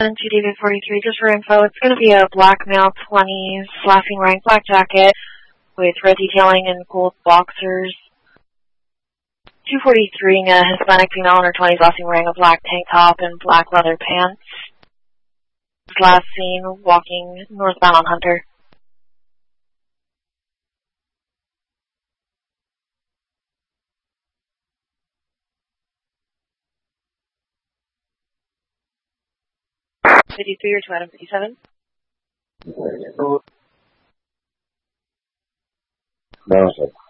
to David 43, just for info, it's going to be a black male 20s, laughing rank black jacket with red detailing and gold boxers. 243, a Hispanic female in her 20s, laughing wearing a black tank top and black leather pants. Last seen walking northbound on Hunter. $53 or to Adam 57? No, sir.